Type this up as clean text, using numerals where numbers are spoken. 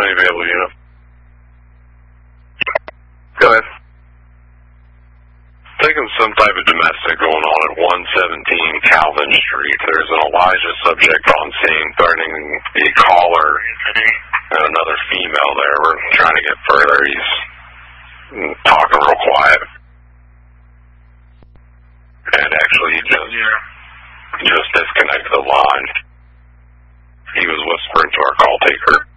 only available unit. Go ahead. Thinking some type of domestic going on at 117 Calvin Street. There's an Elijah subject on scene threatening the caller and another female there. We're trying to get further. He's talking real quiet. And actually he just disconnected the line. He was whispering to our call taker.